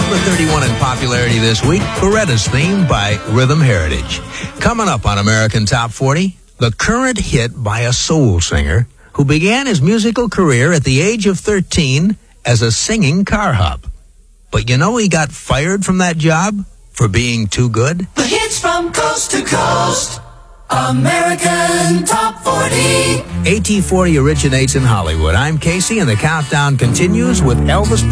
Number 31 in popularity this week, Beretta's theme by Rhythm Heritage. Coming up on American Top 40, the current hit by a soul singer who began his musical career at the age of 13 as a singing car hop. But you know he got fired from that job for being too good? The hits from coast to coast. American Top 40. AT40 originates in Hollywood. I'm Casey, and the countdown continues with Elvis